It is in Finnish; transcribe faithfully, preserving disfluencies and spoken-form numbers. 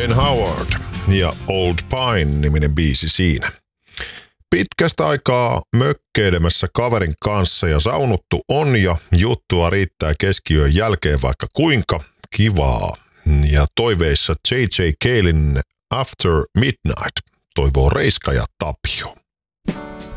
Ryan Howard ja Old Pine-niminen biisi siinä. Pitkästä aikaa mökkeilemässä kaverin kanssa ja saunuttu on ja juttua riittää keskiyön jälkeen vaikka kuinka kivaa. Ja toiveissa J J Calein After Midnight toivoo Reiska ja Tapio.